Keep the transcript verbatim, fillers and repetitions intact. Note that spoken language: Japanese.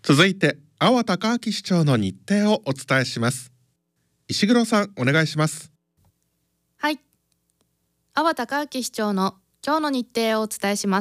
続いて阿波隆明市長の日程をお伝えします。石黒さん、お願いします。 はい、阿波隆明市長の今日の日程をお伝えします。